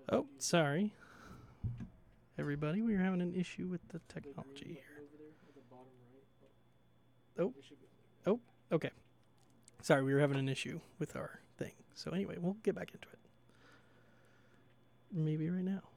Oh, sorry. Everybody, we're having an issue with the technology here. Oh, oh, okay. Sorry, we were having an issue with our thing. So anyway, we'll get back into it. Maybe right now.